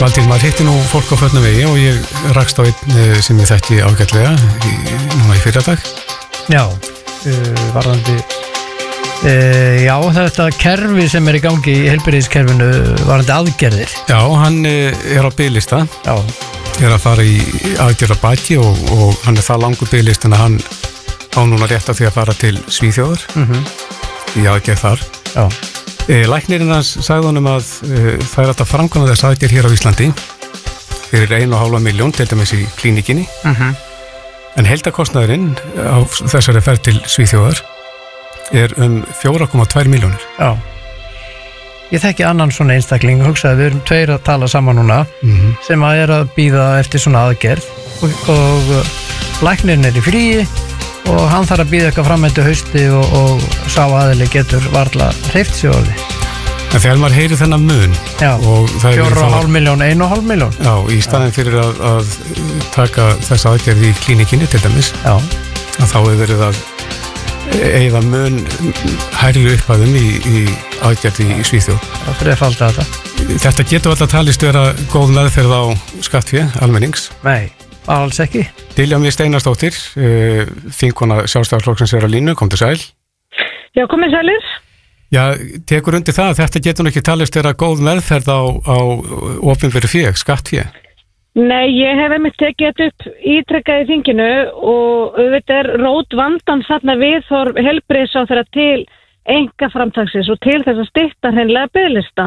Valtýr, maður hitti nú fólk á förnum vegi og ég rakst á einn sem ég þekki ágætlega núna í fyrradag. Já, varðandi já, þetta kerfi sem í gangi í heilbrigðiskerfinu varðandi aðgerðir. Já, hann á biðlista. Já. Að fara í aðgerð á baki og hann það langur biðlistin að hann á núna rétt á því að fara til Svíþjóðar í aðgerð þar. Já. Læknirinn hans sagði honum að það hægt að framkvæma þess aðgerð hér á Íslandi fyrir 1,5 milljón til dæmis í klínikinni. En heildarkostnaðurinn á þessari ferð til Svíþjóðar 4,2 milljónir. Já. Ég þekki annan svona einstakling, hugsaði við erum tveir að tala saman núna sem að bíða eftir svona aðgerð og læknirinn í fríi og hann þarf að bíða eitthvað fram eftir hausti og sá aðili getur varla hreyft sig orði. En þegar maður heyrir þennan mun 4,5 milljón, 1,5 milljón. Já, í staðin fyrir að taka þessa aðgerð í klínikinni til dæmis, að þá hefur verið að eyða mun hærri upphæðum í aðgerð í Svíþjóð. Það fyrir að falda þetta. Þetta getur alltaf talist vera góð meðferð á skattfé almennings. Nei, alls ekki. Diljá Mist Einarsdóttir, þingkona Sjálfstæðisflokksins á línu, kom til sæl. Já, komið sælir. Já, tekur undir það að þetta getur ekki talist vera góð meðferð á opinberu fé, skattfé? Nei, ég hef einmitt tekið þetta upp ítrekkað í þinginu og auðvitað rót vandans þarna viðhorf heilbrigðisráðherra til einkaframtaksins og til þess að stytta hreinlega biðlista.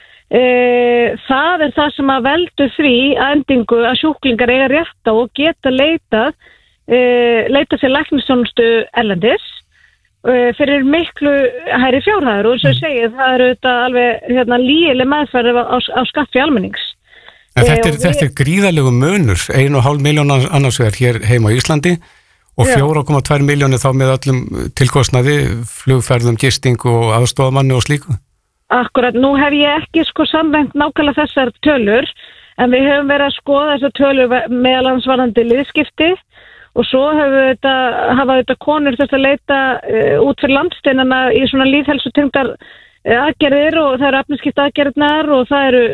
Það það sem að veldur því að endingu að sjúklingar eiga rétt á og geta leita sér læknisþjónustu erlendis fyrir miklu hærri fjárhæðir og eins og ég segi það auðvitað alveg lygileg meðferð á skattfé almennings. En þetta gríðarlegu munur, 1,5 milljón annars vegar hér heima á Íslandi og 4,2 milljónir þá með öllum tilkostnaði, flugferðum, gistingu og aðstofamanni og slíku. Akkurat, nú hef ég ekki samræmt nákvæmlega þessar tölur, en við höfum verið að skoða þessar tölur meðal annars varðandi liðskipti og svo hafa þetta konur þess að leita út fyrir landsteinana í svona líðhelsutengdar aðgerðir og það eru efnisskipta aðgerðirnar og það eru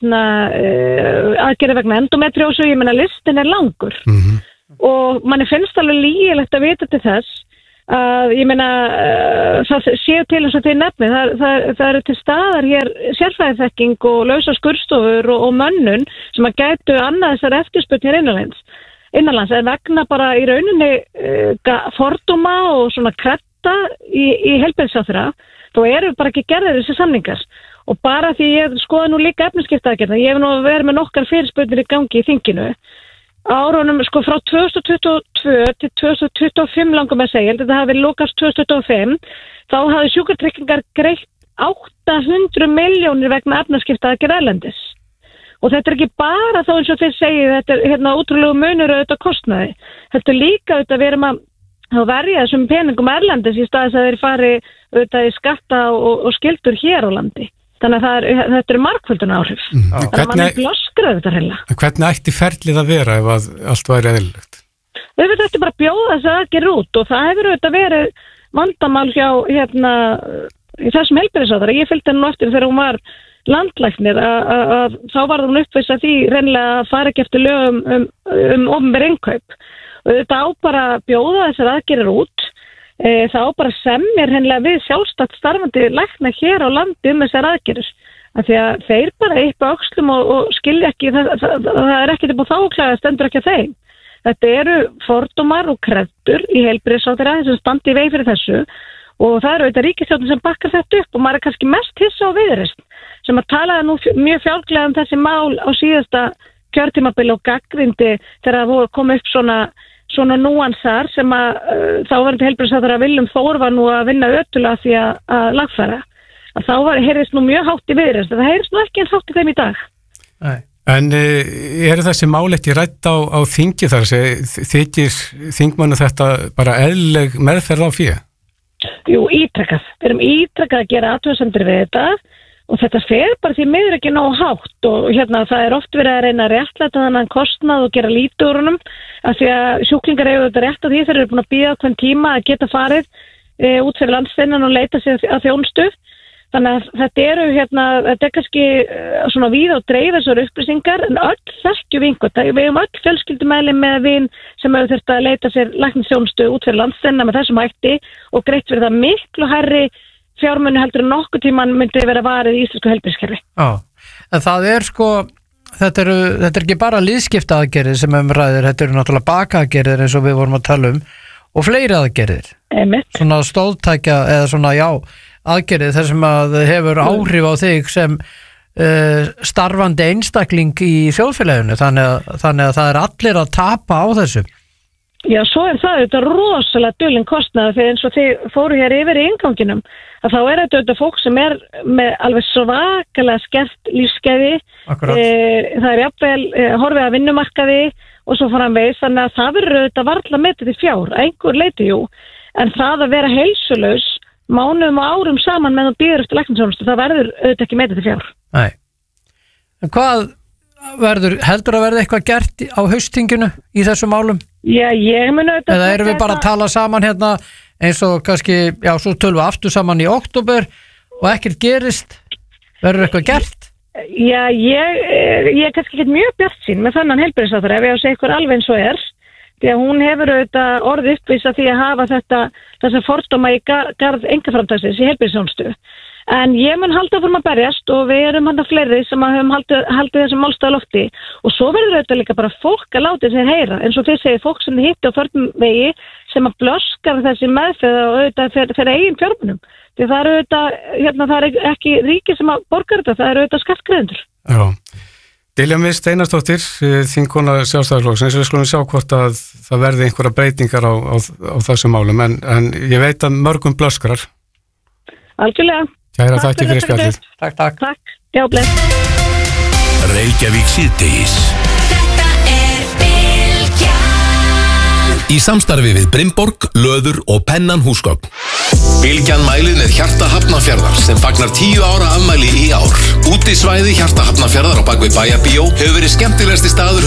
aðgerðir vegna endometriósu, ég meina listin langur og manni finnst alveg lygilegt að vita til þess að ég meina það séu til eins og til nefni, það eru til staðar hér sérfræðiþekking og lausa skurðstofur og mönnun sem að gætu annað þessar eftirspurn hér innanlands en vegna bara í rauninni fordóma og svona kretta í heilbrigðisráðherra þá eru bara ekki gerðir þessi samningar og bara því ég skoða nú líka efnisskiptaaðgerðina, ég hef nú verið með nokkar fyrirspurnir í gangi í þinginu árunum frá 2022 til 2025 langum að segja, þetta hafi verið lokast 2025, þá hafi sjúkratryggingar greitt 800 milljónir vegna efnisskiptaaðgerð erlendis og þetta ekki bara þá eins og þeir segja þetta ótrúlegu munur auðvitað kostnaði, þetta líka auðvitað við erum að verja þessum peningum erlendis í staðis að þeir fari auðvitað í skatta og skyldur hér á landi. Þannig að þetta eru margföldun áhrif. Þannig að mann blöskrar þetta heila. Hvernig ætti ferlið að vera ef að allt væri eðlilegt? Við ætti bara að bjóða þess að gera út og það hefur auðvitað verið vandamál hjá í þessum heilbrigðisráðherra. Ég fylgdi henni eftir þegar hún var landlæknir að þá var hún uppvís að því reynilega að fara ekki eftir lögum opinber innkaup. Þetta á bara að bjóða þessar aðgerðir út, það á bara semja hreinlega við sjálfstætt starfandi lækna hér á landi þessar aðgerðir. Af því að þeir bara yppa öxlum og skilja ekki, það ekkert upp á þáklæða, stendur ekki að þeim. Þetta eru fordómar og kreddur í heilbrigðisráðherra sem standi í vegi fyrir þessu og það eru auðvitað ríkisstjórnin sem bakkar þetta upp og maður kannski mest hissa á Viðreisn sem að talaði nú mjög fjálglega þessi mál á síðasta kjörtímabili og gaggrindi þegar það kom upp svona núansar sem að þáverandi heilbrigðisráðherra Willum Þór var nú að vinna ötulega því að lagfæra. Að þá heyrðist nú mjög hátt í Viðreisn, það heyrðist nú ekki eins hátt í þeim í dag. Nei. En eru þessi mál ekki rædd á þingi þar þykir þingmannu þetta bara eðlileg meðferð á fé? Jú, ítrekkað. Við erum ítrekkað að gera athugasemdir við þetta og þetta fer bara því miður ekki nógu hátt og það er oft verið að reyna að réttlæta þennan kostnað og gera lítið úr honum af því að sjúklingar eiga þetta rétt á því þeir eru búin að bíða hvern tíma að geta farið út fyrir landsteinan og leita sér að þjónustu. Þannig að þetta kannski svona víða og dreif þessar upplýsingar, en öll þekkjum við höfum öll fjölskyldumæli með vin sem hefur þurft að leita sér læknisþjónustu út fyrir landsteinna með þessum hætti og greitt fyrir það miklu hærri fjármuni heldur en nokkuð tíman myndi vera varið í íslensku heilbrigðiskerfi. Já, en það sko, þetta er ekki bara liðskiptaaðgerðir sem ræðir, þetta eru náttúrulega bakaaðgerðir eins og við vorum að tala og fleiri aðgerðir. Svona stóðtækja eða svona, aðgerðir þar sem að hefur áhrif á þig sem starfandi einstakling í þjóðfélaginu, þannig að það er allir að tapa á þessu. Já, svo það þetta rosalega dulinn kostnaður fyrir eins og þið fóru hér yfir í innganginum, að þá þetta fólk sem með alveg svakalega skert lífsgæði, það jafnvel horfið að vinnumarkaði og svo framvegis, þannig að það verður þetta varla metið í fjár, einhver leiti en það að vera heilsulaus mánuðum og árum saman með að býður eftir læknisþjónustu, það verður auðvitað ekki metið til fjár. Nei. En hvað heldur að verða eitthvað gert á haustinginu í þessum málum? Já, ég mun auðvitað... Eða erum við bara að tala saman hérna eins og kannski, svo tölum við aftur saman í október og ekkert gerist, verður eitthvað gert? Já, ég kannski ekki mjög bjartsýn með þannan heilbrigðisráðherra ef ég á að segja ykkur alveg eins og því að hún hefur auðvitað orðið uppvísa því að hafa þessa fordóma í garð einkaframtagsins í heilbrigðisþjónustu. En ég mun halda áfram að berjast og við erum hann fleiri sem höfum haldið þessum málstað á lofti og svo verður auðvitað líka bara fólk að láta sér heyra eins og þið segir fólk sem þið hitti á förnum vegi sem að blöskar þessi meðferð og auðvitað fyrir eigin fjármunum. Því það auðvitað, það ekki ríki sem að borgar þetta, það auðvitað skattgreiðendur. Já. Diljá Mist Einarsdóttir, þingkona Sjálfstæðisflokksins, við skulum sjá hvort að það verði einhverja breytingar á þessum málum, en ég veit að mörgum blöskrar. Algjörlega. Kæra þætti fyrir spjallið. Takk. Já, bless. Reykjavík síðdegis. Þetta Bylgjan. Í samstarfi við Brimborg, Löður og Pennan húsgögn. Bylgjan mælið með Hjarta Hafnarfjarðar sem fagnar 10 ára afmæli í ár. Útisvæði Hjarta Hafnarfjarðar á bakvið Bæjarbíó hefur verið skemmtilegasti staður